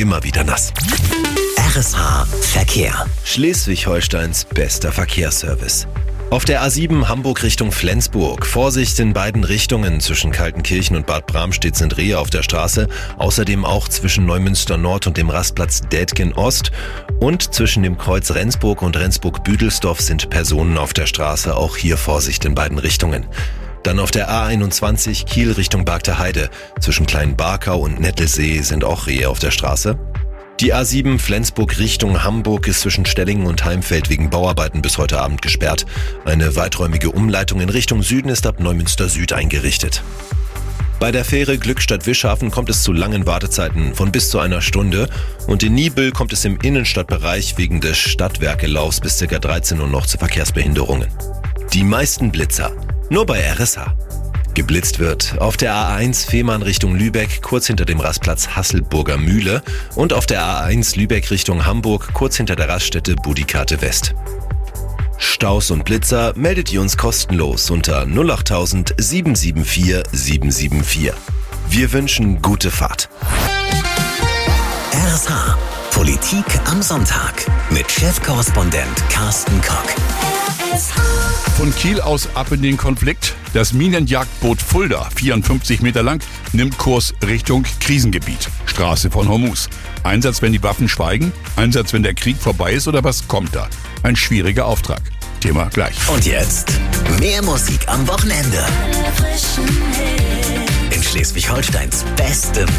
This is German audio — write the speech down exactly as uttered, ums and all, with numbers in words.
immer wieder nass. R S H Verkehr. Schleswig-Holsteins bester Verkehrsservice. Auf der A sieben Hamburg Richtung Flensburg. Vorsicht in beiden Richtungen. Zwischen Kaltenkirchen und Bad Bramstedt sind Rehe auf der Straße. Außerdem auch zwischen Neumünster Nord und dem Rastplatz Dätgen Ost. Und zwischen dem Kreuz Rendsburg und Rendsburg-Büdelsdorf sind Personen auf der Straße. Auch hier Vorsicht in beiden Richtungen. Dann auf der A einundzwanzig Kiel Richtung Bargter Heide. Zwischen Kleinbarkau und Nettelsee sind auch Rehe auf der Straße. Die A sieben Flensburg Richtung Hamburg ist zwischen Stellingen und Heimfeld wegen Bauarbeiten bis heute Abend gesperrt. Eine weiträumige Umleitung in Richtung Süden ist ab Neumünster Süd eingerichtet. Bei der Fähre Glückstadt-Wischhafen kommt es zu langen Wartezeiten von bis zu einer Stunde und in Niebüll kommt es im Innenstadtbereich wegen des Stadtwerkelaufs bis ca. dreizehn Uhr noch zu Verkehrsbehinderungen. Die meisten Blitzer nur bei R S H. Geblitzt wird auf der A eins Fehmarn Richtung Lübeck, kurz hinter dem Rastplatz Hasselburger Mühle und auf der A eins Lübeck Richtung Hamburg, kurz hinter der Raststätte Budikate West. Staus und Blitzer meldet ihr uns kostenlos unter null acht null null sieben sieben vier sieben sieben vier. Wir wünschen gute Fahrt. R S H Politik am Sonntag mit Chefkorrespondent Carsten Kock. Von Kiel aus ab in den Konflikt. Das Minenjagdboot Fulda, vierundfünfzig Meter lang, nimmt Kurs Richtung Krisengebiet. Straße von Hormuz. Einsatz, wenn die Waffen schweigen? Einsatz, wenn der Krieg vorbei ist? Oder was kommt da? Ein schwieriger Auftrag. Thema gleich. Und jetzt mehr Musik am Wochenende. In Schleswig-Holsteins bestem